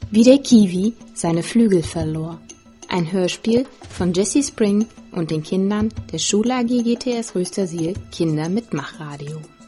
Wie der Kiwi seine Flügel verlor. Ein Hörspiel von Jessie Spring und den Kindern der Schule AG GTS Rüstersiel Kinder mit Machradio.